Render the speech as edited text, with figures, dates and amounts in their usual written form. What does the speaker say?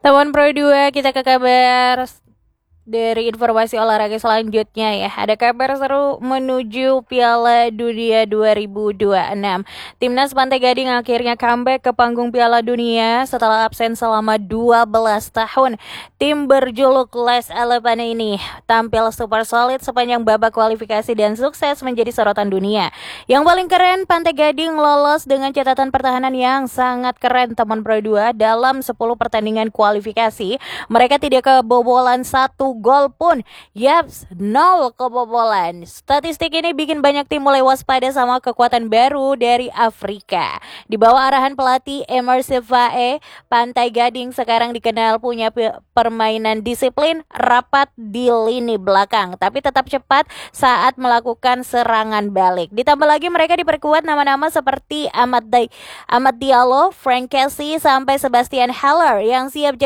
Teman Pro 2, kita ke kabar dari informasi olahraga selanjutnya ya. Ada kabar seru menuju Piala Dunia 2026. Timnas Pantai Gading akhirnya comeback ke panggung Piala Dunia setelah absen selama 12 tahun. Tim berjuluk Les Elephants ini tampil super solid sepanjang babak kualifikasi dan sukses menjadi sorotan dunia. Yang paling keren, Pantai Gading lolos dengan catatan pertahanan yang sangat keren teman Pro 2 dalam 10 pertandingan kualifikasi. Mereka tidak kebobolan satu gol pun. Yaps, 0 kebobolan. Statistik ini bikin banyak tim mulai waspada sama kekuatan baru dari Afrika. Di bawah arahan pelatih Emerson Fae, Pantai Gading sekarang dikenal punya permainan disiplin, rapat di lini belakang, tapi tetap cepat saat melakukan serangan balik. Ditambah lagi mereka diperkuat nama-nama seperti Amad Diallo, Frank Kessie, sampai Sebastian Haller yang siap